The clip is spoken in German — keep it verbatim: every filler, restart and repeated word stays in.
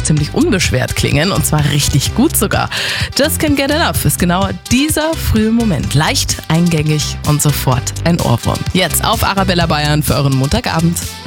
ziemlich unbeschwert klingen und zwar richtig gut sogar. Just Can't Get Enough ist genau dieser frühe Moment. Leicht, eingängig und sofort ein Ohrwurm. Jetzt auf Arabella Bayern für euren Montagabend.